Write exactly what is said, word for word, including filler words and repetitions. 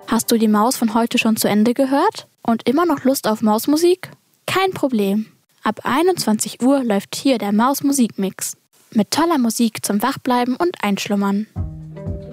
Hast du die Maus von heute schon zu Ende gehört? Und immer noch Lust auf Mausmusik? Kein Problem. Ab einundzwanzig Uhr läuft hier der Maus-Musikmix. Mit toller Musik zum Wachbleiben und Einschlummern.